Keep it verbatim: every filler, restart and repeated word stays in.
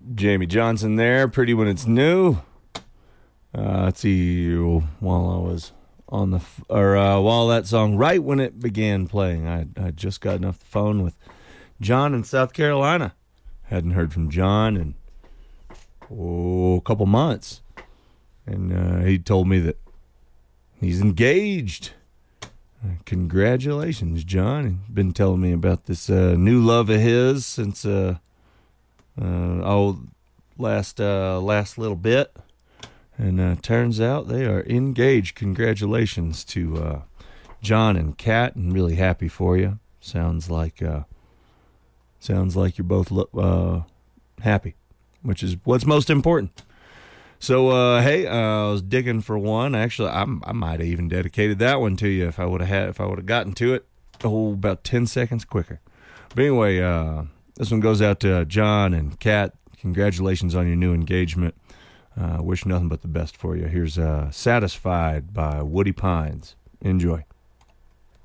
Jamie Johnson there, Pretty When It's New. Uh, let's see, while I was on the, f- or uh, while that song, right when it began playing, I I just gotten off the phone with John in South Carolina. Hadn't heard from John in oh, a couple months. And uh, he told me that he's engaged. Uh, congratulations, John. He's been telling me about this uh, new love of his since uh, uh, oh, last uh, last little bit. And uh, turns out they are engaged. Congratulations to uh, John and Kat, and really happy for you. Sounds like uh, sounds like you're both lo- uh, happy, which is what's most important. So, uh, hey, uh, I was digging for one. Actually, I, I might have even dedicated that one to you if I would have had, if I would have gotten to it, oh, about ten seconds quicker. But anyway, uh, this one goes out to John and Kat. Congratulations on your new engagement. Uh, wish nothing but the best for you. Here's uh, Satisfied by Woody Pines. Enjoy.